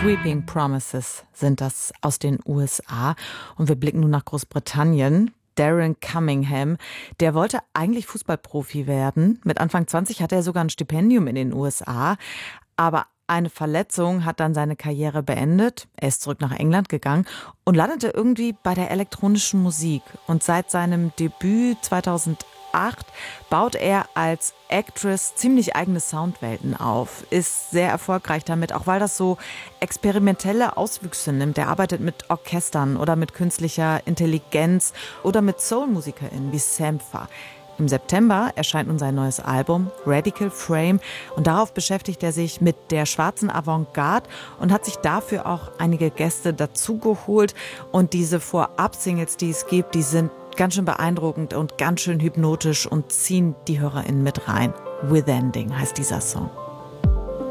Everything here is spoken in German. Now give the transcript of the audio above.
Sweeping Promises sind das aus den USA. Und wir blicken nun nach Großbritannien. Darren Cunningham, der wollte eigentlich Fußballprofi werden. Mit Anfang 20 hatte er sogar ein Stipendium in den USA. Aber eine Verletzung hat dann seine Karriere beendet. Er ist zurück nach England gegangen und landete irgendwie bei der elektronischen Musik. Und seit seinem Debüt 2008 baut er als Actress ziemlich eigene Soundwelten auf, ist sehr erfolgreich damit, auch weil das so experimentelle Auswüchse nimmt. Er arbeitet mit Orchestern oder mit künstlicher Intelligenz oder mit SoulmusikerInnen wie Sampha. Im September erscheint nun sein neues Album Radical Frame und darauf beschäftigt er sich mit der schwarzen Avantgarde und hat sich dafür auch einige Gäste dazugeholt. Und diese Vorab-Singles, die es gibt, die sind ganz schön beeindruckend und ganz schön hypnotisch und ziehen die HörerInnen mit rein. With Ending heißt dieser Song.